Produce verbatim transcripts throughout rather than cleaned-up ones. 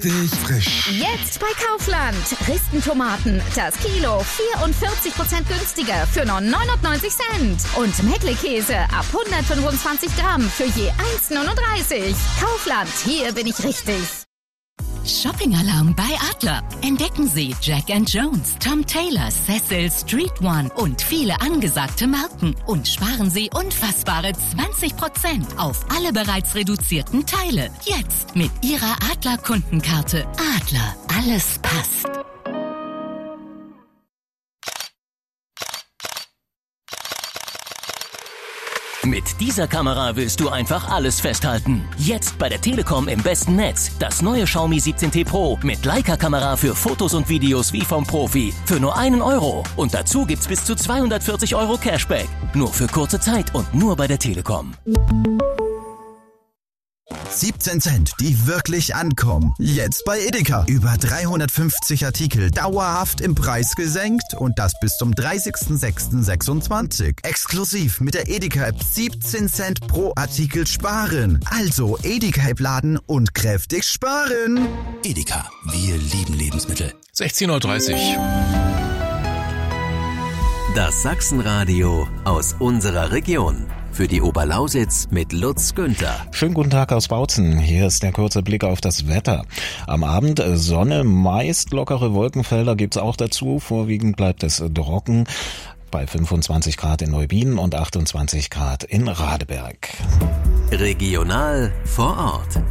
Frisch. Jetzt bei Kaufland. Ristentomaten. Das Kilo vierundvierzig Prozent günstiger für nur neunundneunzig Cent. Und Meckle-Käse ab hundertfünfundzwanzig Gramm für je eins Komma neununddreißig. Kaufland, hier bin ich richtig. Shopping-Alarm bei Adler. Entdecken Sie Jack and Jones, Tom Taylor, Cecil, Street One und viele angesagte Marken. Und sparen Sie unfassbare zwanzig Prozent auf alle bereits reduzierten Teile. Jetzt mit Ihrer Adler-Kundenkarte. Adler, alles passt. Mit dieser Kamera willst du einfach alles festhalten. Jetzt bei der Telekom im besten Netz. Das neue Xiaomi siebzehn T Pro mit Leica-Kamera für Fotos und Videos wie vom Profi. Für nur einen Euro. Und dazu gibt's bis zu zweihundertvierzig Euro Cashback. Nur für kurze Zeit und nur bei der Telekom. siebzehn Cent, die wirklich ankommen. Jetzt bei Edeka. Über dreihundertfünfzig Artikel dauerhaft im Preis gesenkt und das bis zum dreißigsten sechsten sechsundzwanzig. Exklusiv mit der Edeka-App siebzehn Cent pro Artikel sparen. Also Edeka-App laden und kräftig sparen. Edeka, wir lieben Lebensmittel. sechzehn Uhr dreißig. Das Sachsenradio aus unserer Region. Für die Oberlausitz mit Lutz Günther. Schönen guten Tag aus Bautzen. Hier ist der kurze Blick auf das Wetter. Am Abend Sonne, meist lockere Wolkenfelder gibt's auch dazu. Vorwiegend bleibt es trocken bei fünfundzwanzig Grad in Neubieden und achtundzwanzig Grad in Radeberg. Regional vor Ort.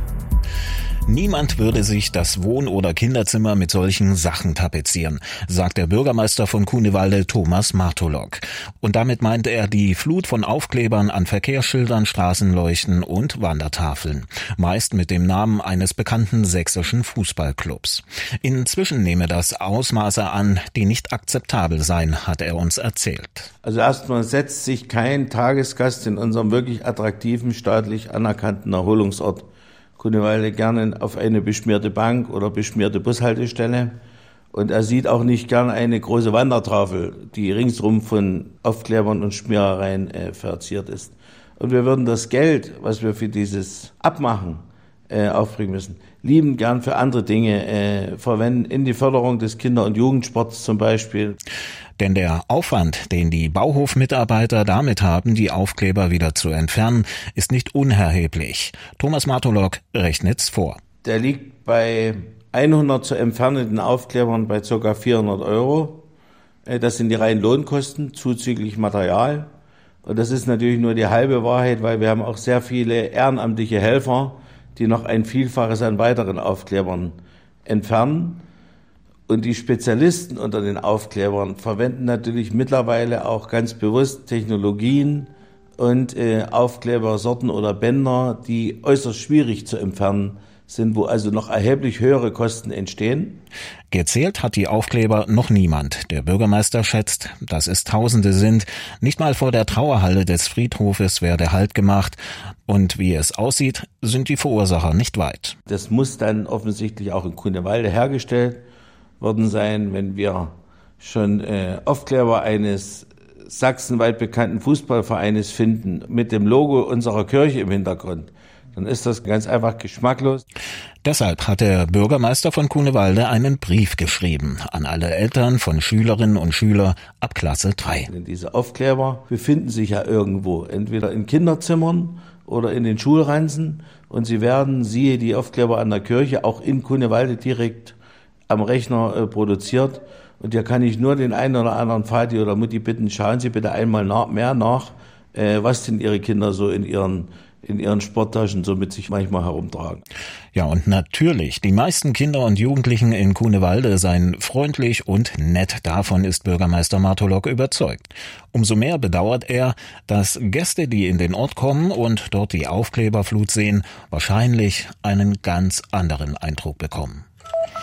Niemand würde sich das Wohn- oder Kinderzimmer mit solchen Sachen tapezieren, sagt der Bürgermeister von Cunewalde, Thomas Martolok. Und damit meint er die Flut von Aufklebern an Verkehrsschildern, Straßenleuchten und Wandertafeln. Meist mit dem Namen eines bekannten sächsischen Fußballclubs. Inzwischen nehme das Ausmaße an, die nicht akzeptabel seien, hat er uns erzählt. Also erstmal setzt sich kein Tagesgast in unserem wirklich attraktiven, staatlich anerkannten Erholungsort Cunewalde gerne auf eine beschmierte Bank oder beschmierte Bushaltestelle. Und er sieht auch nicht gern eine große Wandertafel, die ringsrum von Aufklebern und Schmierereien äh, verziert ist. Und wir würden das Geld, was wir für dieses Abmachen äh, aufbringen müssen, liebend gern für andere Dinge äh, verwenden, in die Förderung des Kinder- und Jugendsports zum Beispiel. Denn der Aufwand, den die Bauhofmitarbeiter damit haben, die Aufkleber wieder zu entfernen, ist nicht unerheblich. Thomas Martolok rechnet's vor. Der liegt bei hundert zu entfernenden Aufklebern bei ca. vierhundert Euro. Das sind die reinen Lohnkosten, zuzüglich Material. Und das ist natürlich nur die halbe Wahrheit, weil wir haben auch sehr viele ehrenamtliche Helfer, die noch ein Vielfaches an weiteren Aufklebern entfernen. Und die Spezialisten unter den Aufklebern verwenden natürlich mittlerweile auch ganz bewusst Technologien und äh, Aufklebersorten oder Bänder, die äußerst schwierig zu entfernen sind, wo also noch erheblich höhere Kosten entstehen. Gezählt hat die Aufkleber noch niemand. Der Bürgermeister schätzt, dass es Tausende sind. Nicht mal vor der Trauerhalle des Friedhofes werde Halt gemacht. Und wie es aussieht, sind die Verursacher nicht weit. Das muss dann offensichtlich auch in Cunewalde hergestellt worden sein, wenn wir schon äh, Aufkleber eines sachsenweit bekannten Fußballvereines finden mit dem Logo unserer Kirche im Hintergrund, dann ist das ganz einfach geschmacklos. Deshalb hat der Bürgermeister von Cunewalde einen Brief geschrieben an alle Eltern von Schülerinnen und Schülern ab Klasse drei. Diese Aufkleber befinden sich ja irgendwo, entweder in Kinderzimmern oder in den Schulranzen, und sie werden, siehe die Aufkleber an der Kirche, auch in Cunewalde direkt am Rechner äh, produziert. Und hier kann ich nur den einen oder anderen Vati oder Mutti bitten, schauen Sie bitte einmal nach, mehr nach, äh, was denn Ihre Kinder so in ihren in ihren Sporttaschen so mit sich manchmal herumtragen. Ja, und natürlich, die meisten Kinder und Jugendlichen in Cunewalde seien freundlich und nett. Davon ist Bürgermeister Martolok überzeugt. Umso mehr bedauert er, dass Gäste, die in den Ort kommen und dort die Aufkleberflut sehen, wahrscheinlich einen ganz anderen Eindruck bekommen.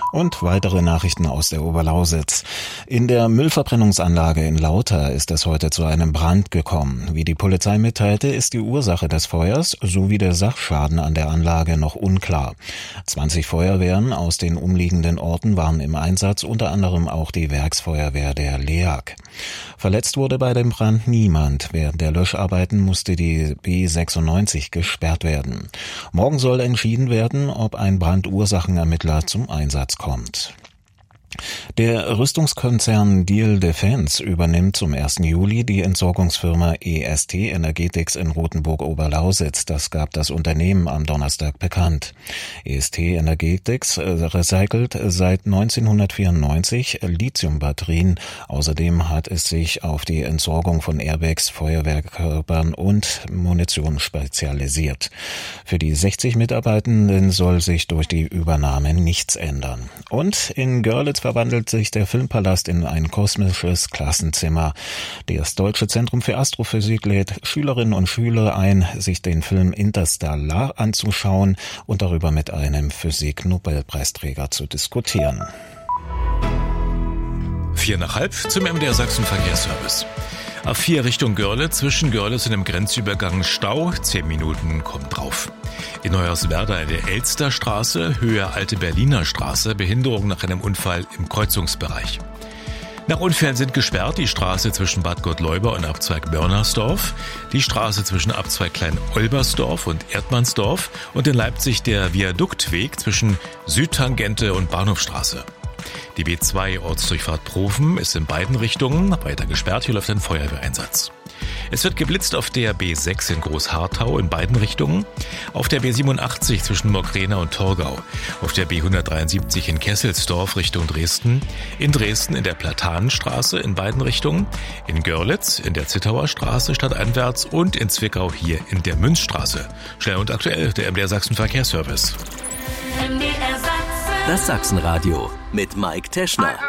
Und weitere Nachrichten aus der Oberlausitz. In der Müllverbrennungsanlage in Lauter ist es heute zu einem Brand gekommen. Wie die Polizei mitteilte, ist die Ursache des Feuers sowie der Sachschaden an der Anlage noch unklar. zwanzig Feuerwehren aus den umliegenden Orten waren im Einsatz, unter anderem auch die Werksfeuerwehr der L E A G. Verletzt wurde bei dem Brand niemand. Während der Löscharbeiten musste die B sechsundneunzig gesperrt werden. Morgen soll entschieden werden, ob ein Brandursachenermittler zum Einsatz kommt. Der Rüstungskonzern Diehl Defense übernimmt zum ersten Juli die Entsorgungsfirma E S T Energetics in Rothenburg-Oberlausitz. Das gab das Unternehmen am Donnerstag bekannt. E S T Energetics recycelt seit neunzehnhundertvierundneunzig Lithiumbatterien. Außerdem hat es sich auf die Entsorgung von Airbags, Feuerwehrkörpern und Munition spezialisiert. Für die sechzig Mitarbeitenden soll sich durch die Übernahme nichts ändern. Und in Görlitz verwandelt sich der Filmpalast in ein kosmisches Klassenzimmer. Das Deutsche Zentrum für Astrophysik lädt Schülerinnen und Schüler ein, sich den Film Interstellar anzuschauen und darüber mit einem Physik-Nobelpreisträger zu diskutieren. Vier nach halb zum M D R Sachsen Verkehrsservice. A vier Richtung Görlitz, zwischen Görlitz und dem Grenzübergang Stau, zehn Minuten kommt drauf. In Hoyerswerda in der Elsterstraße, Höhe Alte Berliner Straße, Behinderung nach einem Unfall im Kreuzungsbereich. Nach Unfällen sind gesperrt die Straße zwischen Bad Gottleuba und Abzweig Mörnersdorf, die Straße zwischen Abzweig Klein-Olbersdorf und Erdmannsdorf und in Leipzig der Viaduktweg zwischen Südtangente und Bahnhofstraße. Die B zwei Ortsdurchfahrt Profen ist in beiden Richtungen weiter gesperrt, hier läuft ein Feuerwehreinsatz. Es wird geblitzt auf der B sechs in Großharthau in beiden Richtungen, auf der B siebenundachtzig zwischen Mockrena und Torgau, auf der B hundertdreiundsiebzig in Kesselsdorf Richtung Dresden, in Dresden in der Platanenstraße in beiden Richtungen, in Görlitz in der Zittauer Straße stadteinwärts und in Zwickau hier in der Münzstraße. Schnell und aktuell der M D R Sachsen Verkehrsservice. Das Sachsenradio mit Mike Teschner.